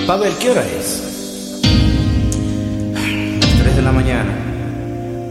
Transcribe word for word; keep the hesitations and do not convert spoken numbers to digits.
Pavel, ¿qué hora es? Tres de la mañana.